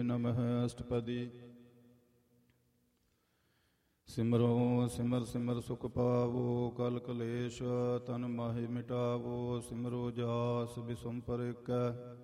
ਨਮః ਅਸ਼ਟਪਦੀ। ਸਿਮਰੋ ਸਿਮਰ ਸਿਮਰ ਸੁਖ ਪਾਵੋ, ਕਲ ਕਲੇਸ਼ ਤਨ ਮਾਹਿ ਮਿਟਾਵੋ। ਸਿਮਰੋ ਜਾਸ ਬਿਸੁੰਪਰ ਏਕੈ,